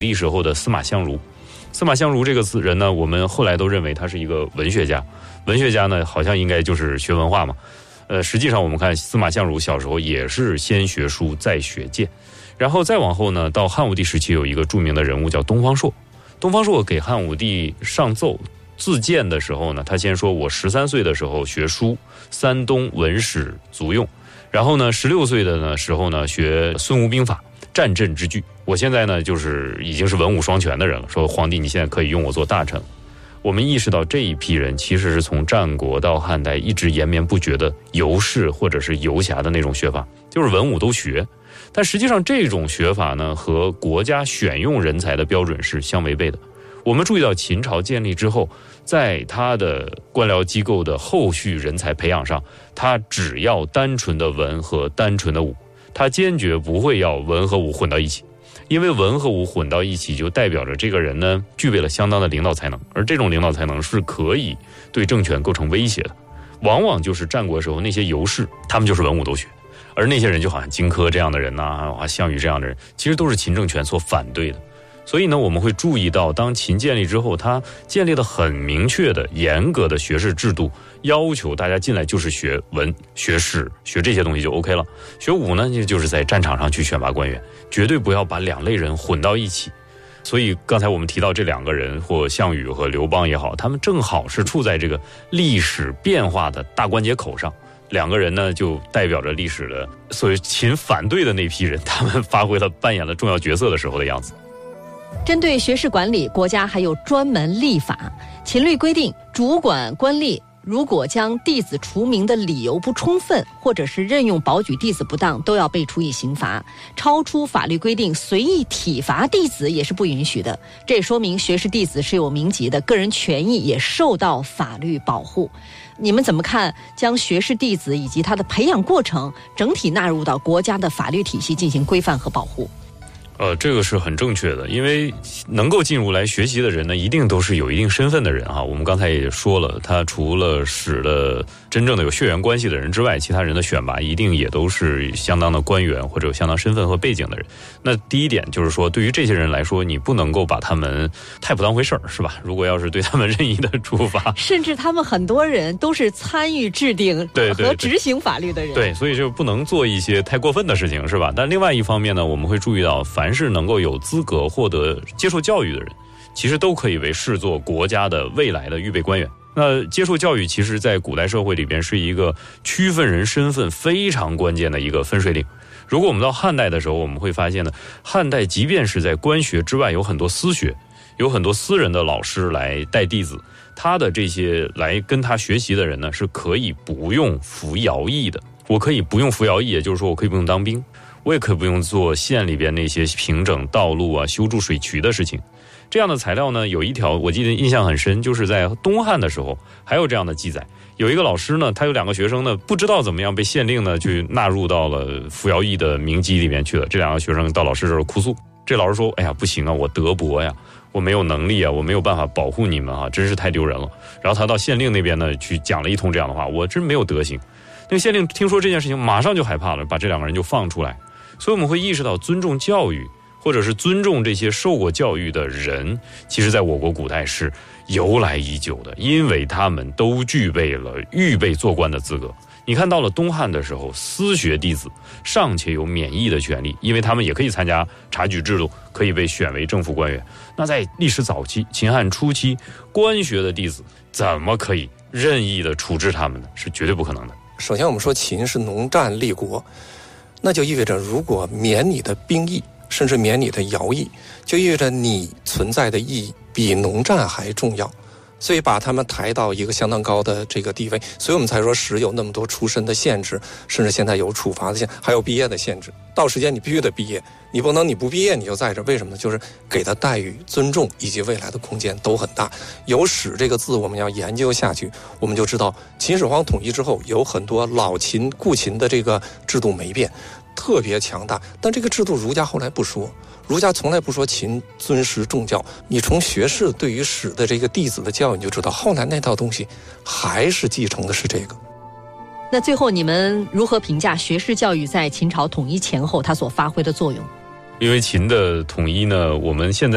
历时候的司马相如。司马相如这个人呢，我们后来都认为他是一个文学家。文学家呢，好像应该就是学文化嘛。实际上我们看司马相如小时候也是先学书再学剑。然后再往后呢，到汉武帝时期有一个著名的人物叫东方朔。东方朔给汉武帝上奏自荐的时候呢，他先说我13岁的时候学书，山东文史足用。然后呢，16岁的时候呢，学孙吴兵法，战阵之具。我现在呢，就是已经是文武双全的人了。说皇帝，你现在可以用我做大臣。我们意识到这一批人其实是从战国到汉代一直延绵不绝的游士或者是游侠的那种学法，就是文武都学。但实际上这种学法呢，和国家选用人才的标准是相违背的。我们注意到秦朝建立之后，在他的官僚机构的后续人才培养上，他只要单纯的文和单纯的武，他坚决不会要文和武混到一起。因为文和武混到一起，就代表着这个人呢具备了相当的领导才能，而这种领导才能是可以对政权构成威胁的。往往就是战国时候那些游士，他们就是文武都学，而那些人就好像荆轲这样的人啊，项羽这样的人，其实都是秦政权所反对的。所以呢，我们会注意到，当秦建立之后，他建立了很明确的、严格的学士制度，要求大家进来就是学文、学史、学这些东西就 OK 了。学武呢，就是在战场上去选拔官员，绝对不要把两类人混到一起。所以刚才我们提到这两个人，或项羽和刘邦也好，他们正好是处在这个历史变化的大关节口上。两个人呢，就代表着历史的所谓秦反对的那批人，他们扮演了重要角色的时候的样子。 针对学士管理，国家还有专门立法。秦律规定，主管官吏如果将弟子除名的理由不充分，或者是任用保举弟子不当，都要被处以刑罚。超出法律规定随意体罚弟子也是不允许的。这也说明学士弟子是有名籍的，个人权益也受到法律保护。你们怎么看将学士弟子以及他的培养过程整体纳入到国家的法律体系进行规范和保护？ 这个是很正确的，因为能够进入来学习的人呢，一定都是有一定身份的人啊。我们刚才也说了，他除了使的真正的有血缘关系的人之外，其他人的选拔一定也都是相当的官员或者有相当身份和背景的人。那第一点就是说，对于这些人来说，你不能够把他们太不当回事儿，是吧？如果要是对他们任意的处罚， 甚至他们很多人都是参与制定和执行法律的人， 对，所以就不能做一些太过分的事情，是吧？但另外一方面呢，我们会注意到，凡是能够有资格获得接受教育的人，其实都可以为视作国家的未来的预备官员。那接受教育其实在古代社会里边是一个区分人身份非常关键的一个分水岭。如果我们到汉代的时候，我们会发现呢，汉代即便是在官学之外，有很多私学，有很多私人的老师来带弟子，他的这些来跟他学习的人呢，是可以不用服徭役的。我可以不用服徭役，也就是说我可以不用当兵，我也可以不用做县里边那些平整道路啊、修筑水渠的事情。这样的材料呢，有一条我记得印象很深，就是在东汉的时候还有这样的记载。有一个老师呢，他有2个学生呢，不知道怎么样被县令呢去纳入到了服徭役的名籍里面去了。这2个学生到老师这儿哭诉，这老师说：“哎呀，不行啊，我德薄呀，我没有能力啊，我没有办法保护你们啊，真是太丢人了。”然后他到县令那边呢去讲了一通这样的话，我真没有德行。那个县令听说这件事情，马上就害怕了，把这2个人就放出来。所以我们会意识到，尊重教育，或者是尊重这些受过教育的人，其实在我国古代是由来已久的，因为他们都具备了预备做官的资格。你看到了东汉的时候，私学弟子尚且有免役的权利，因为他们也可以参加察举制度，可以被选为政府官员。那在历史早期，秦汉初期，官学的弟子怎么可以任意的处置他们呢？是绝对不可能的。 首先我们说秦是农战立国，那就意味着如果免你的兵役，甚至免你的徭役，就意味着你存在的意义比农战还重要，所以把他们抬到一个相当高的这个地位，所以我们才说史有那么多出身的限制，甚至现在有处罚的限制，还有毕业的限制。到时间你必须得毕业，你不能你不毕业你就在这，为什么呢？就是给他待遇、尊重以及未来的空间都很大。有史这个字我们要研究下去，我们就知道秦始皇统一之后，有很多老秦、故秦的这个制度没变，特别强大。但这个制度儒家后来不说，儒家从来不说秦尊师重教。你从学士对于史的这个弟子的教育，你就知道后来那套东西还是继承的是这个。 那最后你们如何评价学士教育在秦朝统一前后它所发挥的作用？ 因为秦的统一呢，我们现在